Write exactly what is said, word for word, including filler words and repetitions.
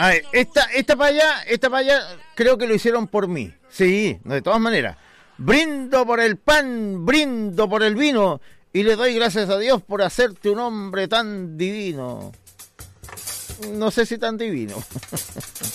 A ver, esta, esta para allá, esta para allá, creo que lo hicieron por mí. Sí, de todas maneras. Brindo por el pan, brindo por el vino, y le doy gracias a Dios por hacerte un hombre tan divino. No sé si tan divino.